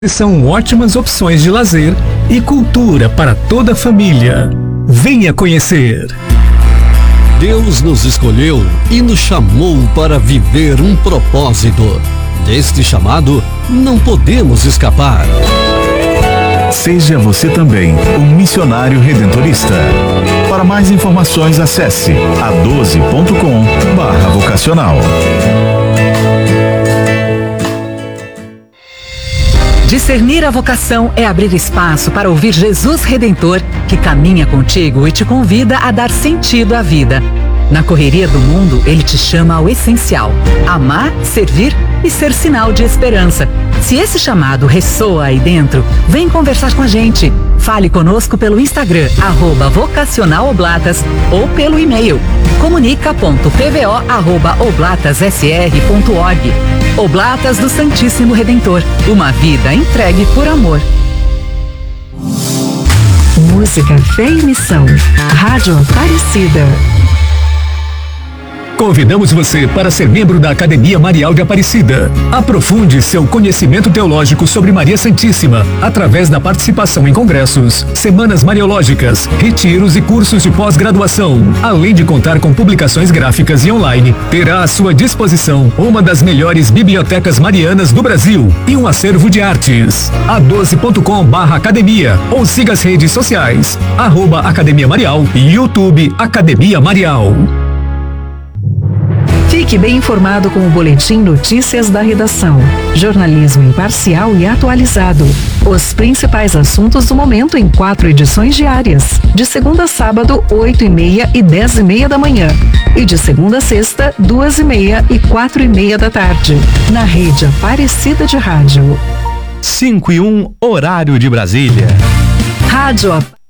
São ótimas opções de lazer e cultura para toda a família. Venha conhecer. Deus nos escolheu e nos chamou para viver um propósito. Deste chamado, não podemos escapar. Seja você também um missionário redentorista. Para mais informações, acesse a12.com/vocacional. Discernir a vocação é abrir espaço para ouvir Jesus Redentor, que caminha contigo e te convida a dar sentido à vida. Na correria do mundo, ele te chama ao essencial: amar, servir e ser sinal de esperança. Se esse chamado ressoa aí dentro, vem conversar com a gente. Fale conosco pelo Instagram, @vocacionaloblatas, ou pelo e-mail comunica.pvo@oblatasSR.org. Oblatas do Santíssimo Redentor, uma vida entregue por amor. Música, fé e missão. Rádio Aparecida. Convidamos você para ser membro da Academia Marial de Aparecida. Aprofunde seu conhecimento teológico sobre Maria Santíssima através da participação em congressos, semanas mariológicas, retiros e cursos de pós-graduação. Além de contar com publicações gráficas e online, terá à sua disposição uma das melhores bibliotecas marianas do Brasil e um acervo de artes. a12.com/academia ou siga as redes sociais @Academia Marial e YouTube Academia Marial. Fique bem informado com o Boletim Notícias da Redação. Jornalismo imparcial e atualizado. Os principais assuntos do momento em 4 edições diárias. De segunda a sábado, 8h30 e 10h30 da manhã. E de segunda a sexta, 2h30 e 4h30 da tarde. Na rede Aparecida de Rádio. 5:01, horário de Brasília. Rádio